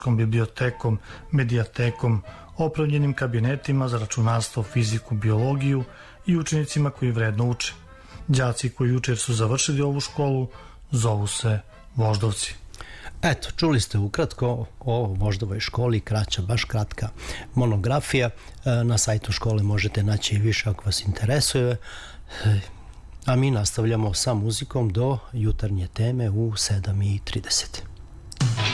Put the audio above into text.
bibliotekom, medijatekom, opremljenim kabinetima za računarstvo, fiziku, biologiju i učenicima koji vredno uče. Đaci koji jučer su završili ovu školu zovu se Voždovci. Eto, čuli ste ukratko o Voždovoj školi, kraća, baš kratka monografija. Na sajtu škole možete naći više ako vas interesuje. A mi nastavljamo sa muzikom do jutarnje teme u 7:30.